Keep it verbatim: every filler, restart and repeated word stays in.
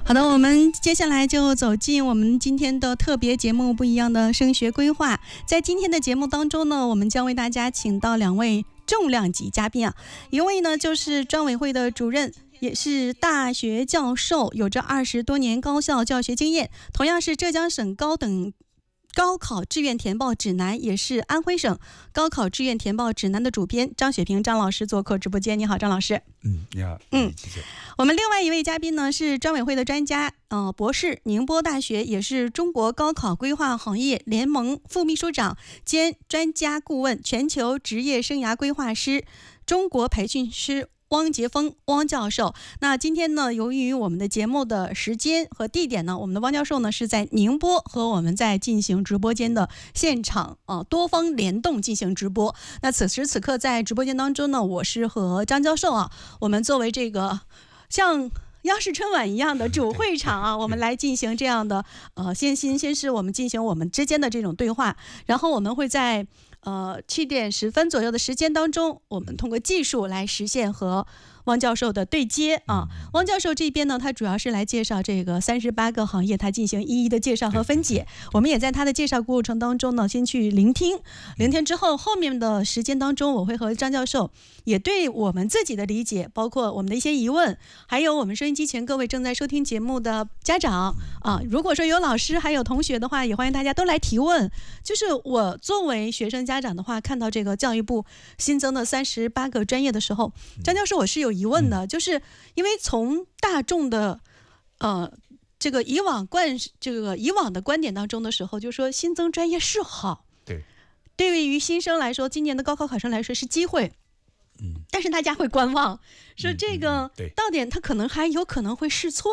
好的，我们接下来就走进我们今天的特别节目，不一样的升学规划。在今天的节目当中呢，我们将为大家请到两位重量级嘉宾啊，一位呢就是专委会的主任，也是大学教授，有着二十多年高校教学经验，同样是浙江省高等高考志愿填报指南，也是安徽省高考志愿填报指南的主编张雪萍张老师做客直播间。你好，张老师。 嗯，你好。 嗯，我们另外一位嘉宾呢是专委会的专家，呃，博士，宁波大学，也是中国高考规划行业联盟副秘书长兼专家顾问，全球职业生涯规划师，中国培训师汪杰峰汪教授。那今天呢，由于我们的节目的时间和地点呢，我们的汪教授呢是在宁波，和我们在进行直播间的现场啊、呃、多方联动进行直播。那此时此刻在直播间当中呢，我是和张教授啊，我们作为这个像央视春晚一样的主会场啊，我们来进行这样的呃，先先先是我们进行我们之间的这种对话，然后我们会在呃七点十分左右的时间当中，我们通过技术来实现和汪教授的对接啊。汪教授这边呢，他主要是来介绍这个三十八个行业，他进行一一的介绍和分解。我们也在他的介绍过程当中呢，先去聆听，聆听之后，后面的时间当中，我会和张教授也对我们自己的理解，包括我们的一些疑问，还有我们收音机前各位正在收听节目的家长啊，如果说有老师还有同学的话，也欢迎大家都来提问。就是我作为学生家长的话，看到这个教育部新增的三十八个专业的时候，张教授我是有疑问的，就是因为从大众的呃这个以往观这个以往的观点当中的时候，就说新增专业是好， 对， 对于新生来说，今年的高考考生来说是机会。但是大家会观望，说这个到点他可能还有可能会试错